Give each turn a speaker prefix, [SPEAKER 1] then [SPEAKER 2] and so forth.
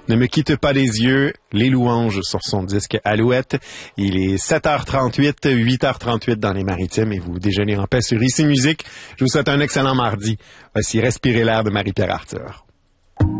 [SPEAKER 1] Ne me quitte pas des yeux, les louanges sur son disque Alouette. Il est 7h38, 8h38 dans les Maritimes et vous déjeunez en paix sur Ici Musique. Je vous souhaite un excellent mardi. Voici Respirer l'air de Marie-Pierre Arthur.